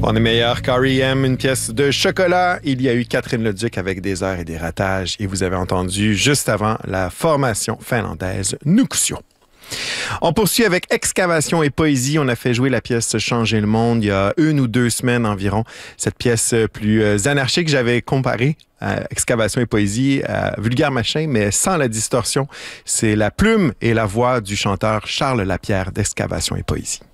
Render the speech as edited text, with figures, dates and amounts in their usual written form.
On est meilleur qu'R.E.M., une pièce de chocolat. Il y a eu Catherine Leduc avec des heures et des ratages. Et vous avez entendu juste avant la formation finlandaise Nuxio. On poursuit avec Excavation et Poésie. On a fait jouer la pièce Changer le monde il y a 1 ou 2 semaines environ. Cette pièce plus anarchique, j'avais comparé à Excavation et Poésie à Vulgaire Machin, mais sans la distorsion. C'est la plume et la voix du chanteur Charles Lapierre d'Excavation et Poésie.